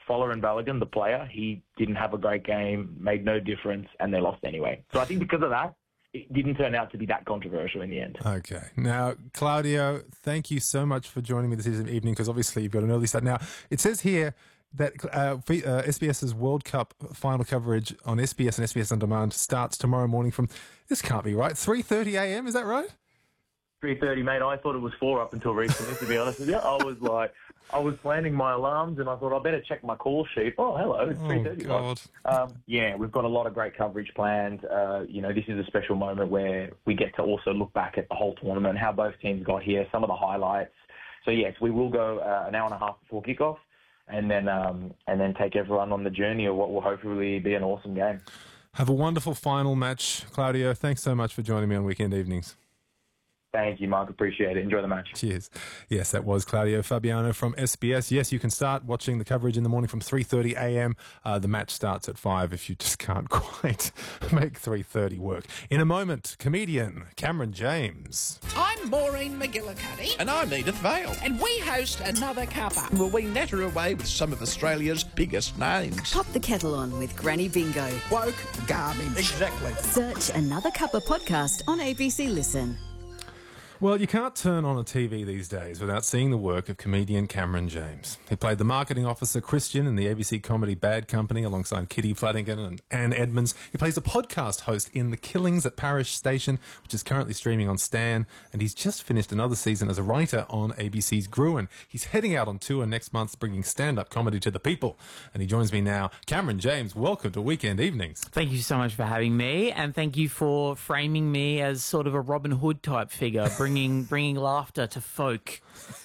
Folarin Balogun, the player, he didn't have a great game, made no difference, and they lost anyway. So I think because of that, it didn't turn out to be that controversial in the end. Okay. Now, Claudio, thank you so much for joining me this evening, because obviously you've got an early start. Now, it says here that SBS's World Cup final coverage on SBS and SBS On Demand starts tomorrow morning from, this can't be right, 3:30 a.m., is that right? 3:30, mate. I thought it was 4 up until recently, to be honest with you. I was planning my alarms and I thought I better check my call sheet. Oh, hello, it's 3:30. Oh, God. Yeah, we've got a lot of great coverage planned. This is a special moment where we get to also look back at the whole tournament, how both teams got here, some of the highlights. So, yes, we will go an hour and a half before kickoff and then take everyone on the journey of what will hopefully be an awesome game. Have a wonderful final match, Claudio. Thanks so much for joining me on Weekend Evenings. Thank you, Mark. Appreciate it. Enjoy the match. Cheers. Yes, that was Claudio Fabiano from SBS. Yes, you can start watching the coverage in the morning from 3:30 a.m. The match starts at 5 if you just can't quite make 3:30 work. In a moment, comedian Cameron James. I'm Maureen McGillicuddy. And I'm Edith Vale. And we host Another Cuppa. Well, we natter away with some of Australia's biggest names. Pop the kettle on with Granny Bingo. Woke garbage. Exactly. Search Another Cuppa podcast on ABC Listen. Well, you can't turn on a TV these days without seeing the work of comedian Cameron James. He played the marketing officer Christian in the ABC comedy Bad Company alongside Kitty Flanagan and Anne Edmonds. He plays a podcast host in The Killings at Parish Station, which is currently streaming on Stan, and he's just finished another season as a writer on ABC's Gruen. He's heading out on tour next month, bringing stand-up comedy to the people, and he joins me now. Cameron James, welcome to Weekend Evenings. Thank you so much for having me, and thank you for framing me as sort of a Robin Hood type figure, bringing laughter to folk.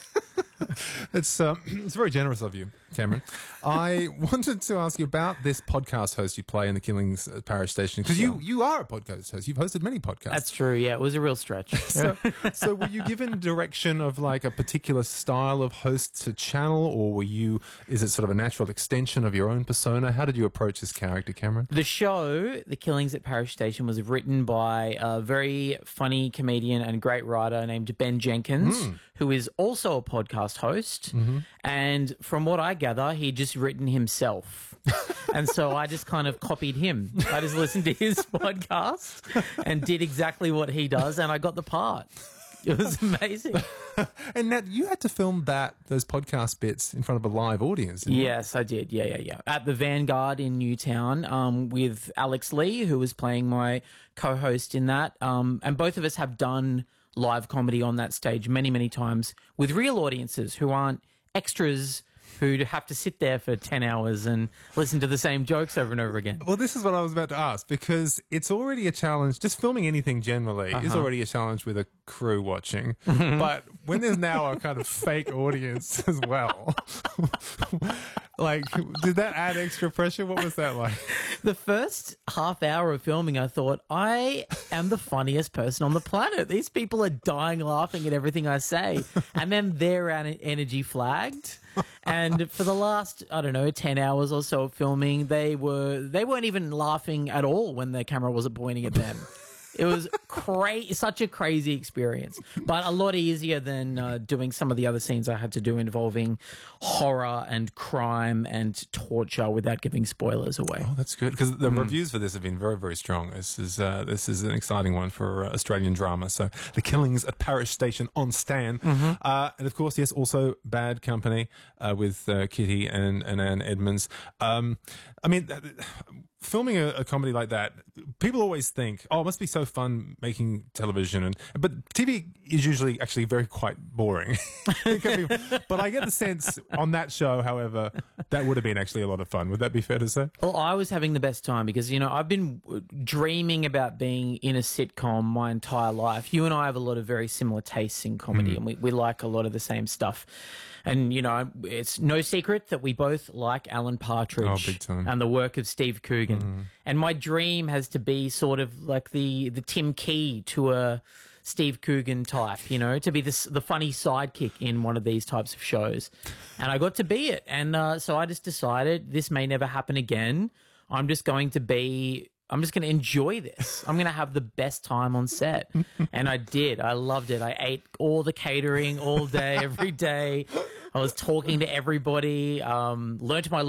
It's very generous of you, Cameron. I wanted to ask you about this podcast host you play in The Killings at Parish Station, because you are a podcast host. You've hosted many podcasts. That's true, yeah. It was a real stretch. So were you given direction of like a particular style of host to channel, or is it sort of a natural extension of your own persona? How did you approach this character, Cameron? The show, The Killings at Parish Station, was written by a very funny comedian and great writer named Ben Jenkins, who is also a podcast host. Mm-hmm. And from what I gather, he'd just written himself. And so I just kind of copied him. I just listened to his podcast and did exactly what he does, and I got the part. It was amazing. And Nat, you had to film those podcast bits in front of a live audience, didn't you? Yes, I did. Yeah. At the Vanguard in Newtown, with Alex Lee, who was playing my co-host in that. And both of us have done live comedy on that stage many, many times with real audiences who aren't extras who have to sit there for 10 hours and listen to the same jokes over and over again. Well, this is what I was about to ask, because it's already a challenge. Just filming anything generally is already a challenge with a crew watching. But when there's now a kind of fake audience as well, like, did that add extra pressure? What was that like? The first half hour of filming, I thought, I am the funniest person on the planet. These people are dying laughing at everything I say. And then their energy flagged. And for the last, 10 hours or so of filming, they weren't even laughing at all when the camera wasn't pointing at them. It was such a crazy experience, but a lot easier than doing some of the other scenes I had to do involving horror and crime and torture without giving spoilers away. Oh, that's good, because the reviews for this have been very, very strong. This is an exciting one for Australian drama. So, The Killings at Parish Station on Stan, and of course, yes, also Bad Company with Kitty and Anne Edmonds. Filming a comedy like that, people always think, oh, it must be so fun making television, but TV is usually actually quite boring. But I get the sense on that show, however, that would have been actually a lot of fun. Would that be fair to say? Well, I was having the best time because, I've been dreaming about being in a sitcom my entire life. You and I have a lot of very similar tastes in comedy, and we like a lot of the same stuff. And, it's no secret that we both like Alan Partridge big time. And the work of Steve Coogan. And my dream has to be sort of like the Tim Key to a Steve Coogan type, to be the funny sidekick in one of these types of shows. And I got to be it. And so I just decided this may never happen again. I'm just going to enjoy this. I'm going to have the best time on set. And I did. I loved it. I ate all the catering all day, every day. I was talking to everybody, learned my